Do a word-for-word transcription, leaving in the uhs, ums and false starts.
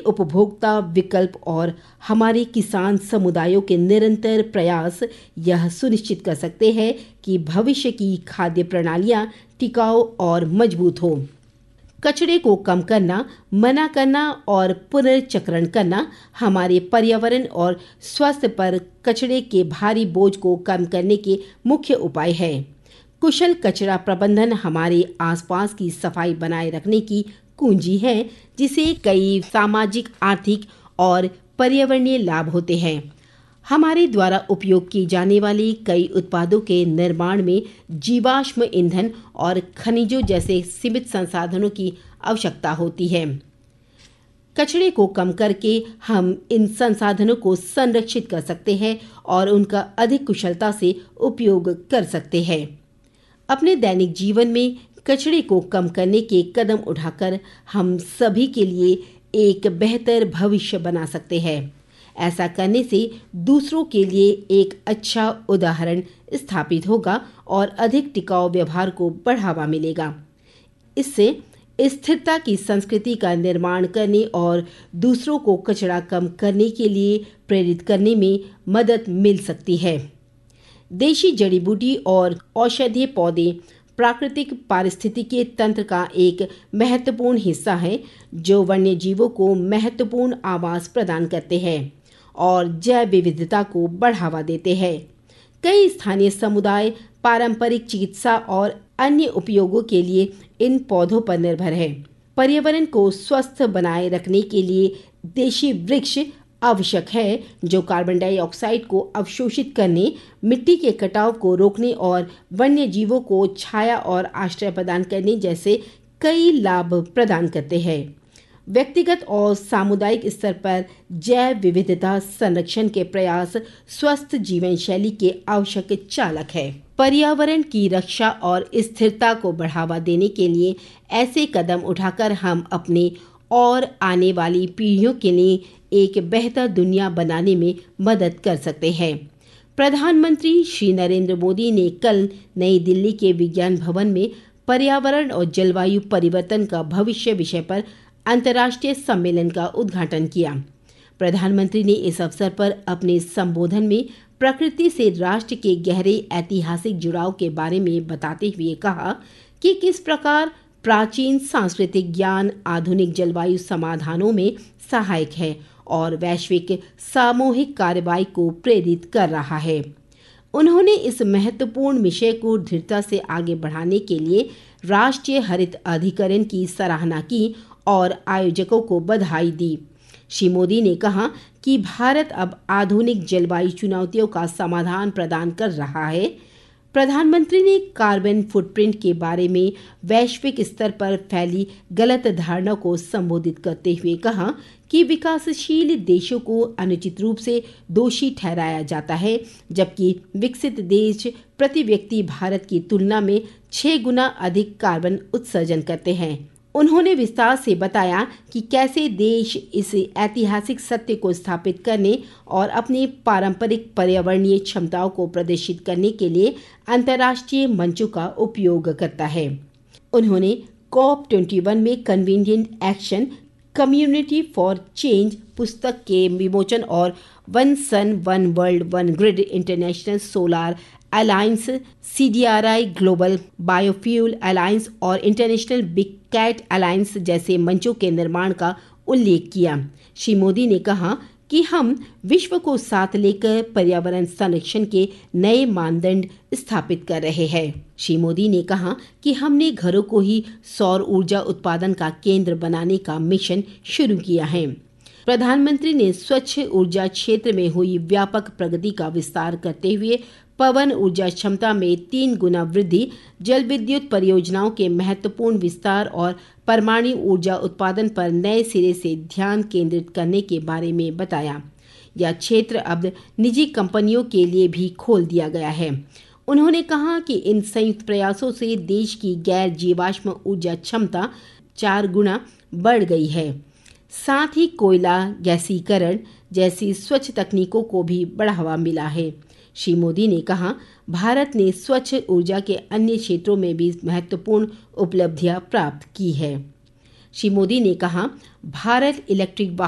उपभोक्ता विकल्प और हमारे किसान समुदायों के निरंतर प्रयास यह सुनिश्चित कर सकते हैं कि भविष्य की खाद्य प्रणालियां टिकाऊ और मजबूत हो। कचरे को कम करना, मना करना और पुनर्चक्रण करना हमारे पर्यावरण और स्वास्थ्य पर कचरे के भारी बोझ को कम करने के मुख्य उपाय है। कुशल कचरा प्रबंधन हमारे आसपास की सफाई बनाए रखने की कुंजी है, जिसे कई सामाजिक, आर्थिक और पर्यावरणीय लाभ होते हैं। हमारे द्वारा उपयोग की जाने वाली कई उत्पादों के निर्माण में जीवाश्म ईंधन और खनिजों जैसे सीमित संसाधनों की आवश्यकता होती है। कचरे को कम करके हम इन संसाधनों को संरक्षित कर सकते हैं और उनका अधिक कुशलता से उपयोग कर सकते हैं। अपने दैनिक जीवन में कचरे को कम करने के कदम उठाकर हम सभी के लिए एक बेहतर भविष्य बना सकते हैं। ऐसा करने से दूसरों के लिए एक अच्छा उदाहरण स्थापित होगा और अधिक टिकाऊ व्यवहार को बढ़ावा मिलेगा। इससे स्थिरता की संस्कृति का निर्माण करने और दूसरों को कचरा कम करने के लिए प्रेरित करने में मदद मिल सकती है। देशी जड़ी बूटी और औषधीय पौधे प्राकृतिक पारिस्थितिकी तंत्र का एक महत्वपूर्ण हिस्सा है, जो वन्य जीवों को महत्वपूर्ण आवास प्रदान करते हैं और जैव विविधता को बढ़ावा देते हैं। कई स्थानीय समुदाय पारंपरिक चिकित्सा और अन्य उपयोगों के लिए इन पौधों पर निर्भर है। पर्यावरण को स्वस्थ बनाए रखने के लिए देशी वृक्ष आवश्यक है, जो कार्बन डाइऑक्साइड को अवशोषित करने, मिट्टी के कटाव को रोकने और वन्य जीवों को छाया और आश्रय प्रदान करने जैसे कई लाभ प्रदान करते हैं। व्यक्तिगत और सामुदायिक स्तर पर जैव विविधता संरक्षण के प्रयास स्वस्थ जीवन शैली के आवश्यक चालक है। पर्यावरण की रक्षा और स्थिरता को बढ़ावा देने के लिए ऐसे कदम उठाकर हम अपने और आने वाली पीढ़ियों के लिए एक बेहतर दुनिया बनाने में मदद कर सकते हैं। प्रधानमंत्री श्री नरेंद्र मोदी ने कल नई दिल्ली के विज्ञान भवन में पर्यावरण और जलवायु परिवर्तन का भविष्य विषय पर अंतर्राष्ट्रीय सम्मेलन का उद्घाटन किया। प्रधानमंत्री ने इस अवसर पर अपने संबोधन में प्रकृति से राष्ट्र के गहरे ऐतिहासिक जुड़ाव के बारे में बताते हुए कहा कि किस प्रकार प्राचीन सांस्कृतिक ज्ञान आधुनिक जलवायु समाधानों में सहायक है और वैश्विक सामूहिक कार्रवाई को प्रेरित कर रहा है। उन्होंने इस महत्वपूर्ण विषय को दृढ़ता से आगे बढ़ाने के लिए राष्ट्रीय हरित अधिकरण की सराहना की और आयोजकों को बधाई दी। श्री मोदी ने कहा कि भारत अब आधुनिक जलवायु चुनौतियों का समाधान प्रदान कर रहा है। प्रधानमंत्री ने कार्बन फुटप्रिंट के बारे में वैश्विक स्तर पर फैली गलत धारणा को संबोधित करते हुए कहा कि विकासशील देशों को अनुचित रूप से दोषी ठहराया जाता है, जबकि विकसित देश प्रति व्यक्ति भारत की तुलना में छह गुना अधिक कार्बन उत्सर्जन करते हैं। उन्होंने विस्तार से बताया कि कैसे देश इस ऐतिहासिक सत्य को स्थापित करने और अपनी पारंपरिक पर्यावरणीय क्षमताओं को प्रदर्शित करने के लिए अंतर्राष्ट्रीय मंचों का उपयोग करता है। उन्होंने कॉप इक्कीस में convenient action community for change पुस्तक के विमोचन और one sun one world one grid international solar alliance, C D R आई ग्लोबल बायोफ्यूल अलायंस और इंटरनेशनल बिग कैट अलायंस जैसे मंचों के निर्माण का उल्लेख किया। श्री मोदी ने कहा कि हम विश्व को साथ लेकर पर्यावरण संरक्षण के नए मानदंड स्थापित कर रहे हैं। श्री मोदी ने कहा कि हमने घरों को ही सौर ऊर्जा उत्पादन का केंद्र बनाने का मिशन शुरू किया है। प्रधानमंत्री ने स्वच्छ ऊर्जा क्षेत्र में हुई व्यापक प्रगति का विस्तार करते हुए पवन ऊर्जा क्षमता में तीन गुना वृद्धि, जल विद्युत परियोजनाओं के महत्वपूर्ण विस्तार और परमाणु ऊर्जा उत्पादन पर नए सिरे से ध्यान केंद्रित करने के बारे में बताया। यह क्षेत्र अब निजी कंपनियों के लिए भी खोल दिया गया है। उन्होंने कहा कि इन संयुक्त प्रयासों से देश की गैर जीवाश्म ऊर्जा क्षमता चार गुना बढ़ गई है। साथ ही कोयला गैसीकरण जैसी स्वच्छ तकनीकों को भी बढ़ावा मिला है। श्री मोदी ने कहा, भारत ने स्वच्छ ऊर्जा के अन्य क्षेत्रों में भी महत्वपूर्ण उपलब्धियां प्राप्त की है। श्री मोदी ने कहा, भारत इलेक्ट्रिक